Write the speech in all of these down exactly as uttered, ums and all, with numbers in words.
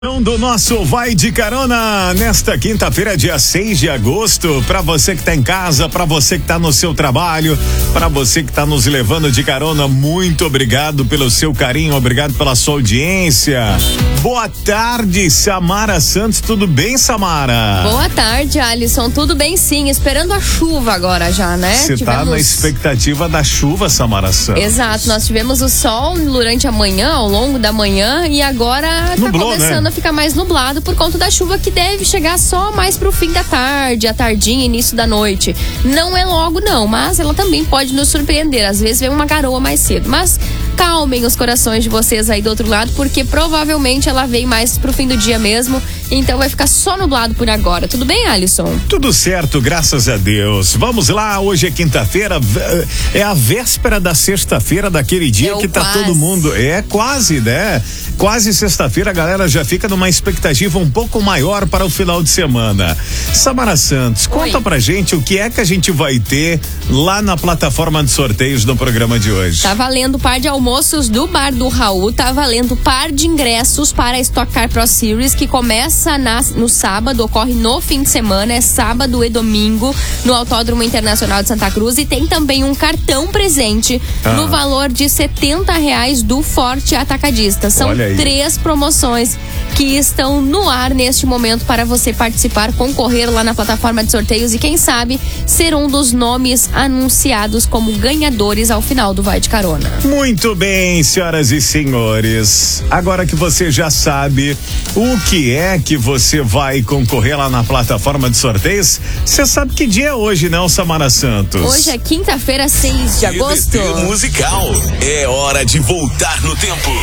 Do nosso Vai de Carona nesta quinta-feira, dia seis de agosto, para você que tá em casa, para você que tá no seu trabalho, para você que tá nos levando de carona, muito obrigado pelo seu carinho, obrigado pela sua audiência. Boa tarde, Samara Santos, tudo bem, Samara? Boa tarde, Alisson, tudo bem sim, esperando a chuva agora já, né? Você tivemos... tá na expectativa da chuva, Samara Santos? Exato, nós tivemos o sol durante a manhã, ao longo da manhã, e agora Nublou, tá começando, né? Fica mais nublado por conta da chuva que deve chegar só mais pro fim da tarde, a tardinha, início da noite. Não é logo não, mas ela também pode nos surpreender. Às vezes vem uma garoa mais cedo, mas calmem os corações de vocês aí do outro lado, porque provavelmente ela vem mais pro fim do dia mesmo, então vai ficar só nublado por agora. Tudo bem, Alisson? Tudo certo, graças a Deus. Vamos lá, hoje é quinta-feira, é a véspera da sexta-feira, daquele dia é que tá quase. todo mundo, é quase, né? Quase sexta-feira, a galera já fica numa expectativa um pouco maior para o final de semana. Samara Santos, conta Oi. pra gente o que é que a gente vai ter lá na plataforma de sorteios no programa de hoje. Tá valendo par de almoços do Bar do Raul, tá valendo par de ingressos para a Stock Car Pro Series, que começa na, no sábado, ocorre no fim de semana, é sábado e domingo, no Autódromo Internacional de Santa Cruz, e tem também um cartão presente ah. no valor de setenta reais do Forte Atacadista. São três promoções que estão no ar neste momento para você participar, concorrer lá na plataforma de sorteios e quem sabe ser um dos nomes anunciados como ganhadores ao final do Vai de Carona. Muito bem, senhoras e senhores, agora que você já sabe o que é que você vai concorrer lá na plataforma de sorteios, você sabe que dia é hoje, não, Samara Santos? Hoje é quinta-feira, seis de agosto. T B T Musical, é hora de voltar no tempo.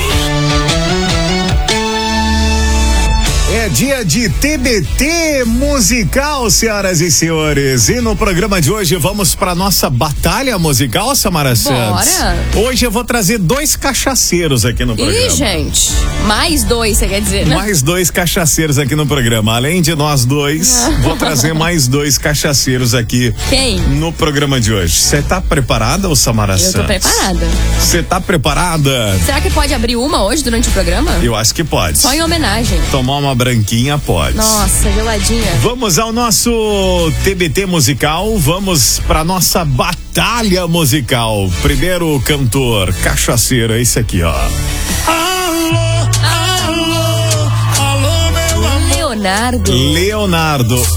É dia de T B T musical, senhoras e senhores. E no programa de hoje vamos para nossa batalha musical, Samara Santos. Bora. Hoje eu vou trazer dois cachaceiros aqui no programa. Ih, gente, mais dois, você quer dizer, né? Mais dois cachaceiros aqui no programa. Além de nós dois, vou trazer mais dois cachaceiros aqui. Quem? No programa de hoje. Você tá preparada, ô Samara eu Santos? Eu tô preparada. Você tá preparada? Será que pode abrir uma hoje durante o programa? Eu acho que pode. Só em homenagem. Tomar uma branquinha pode. Nossa, geladinha. Vamos ao nosso T B T musical, vamos pra nossa batalha musical. Primeiro cantor, cachaceiro, é esse aqui, ó. Alô, alô, alô, meu amor. Leonardo. Leonardo,